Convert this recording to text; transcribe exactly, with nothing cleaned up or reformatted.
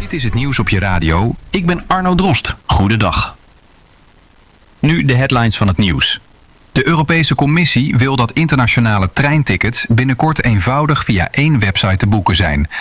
Dit is het nieuws op je radio. Ik ben Arno Drost. Goedendag. Nu de headlines van het nieuws. De Europese Commissie wil dat internationale treintickets binnenkort eenvoudig via één website te boeken zijn.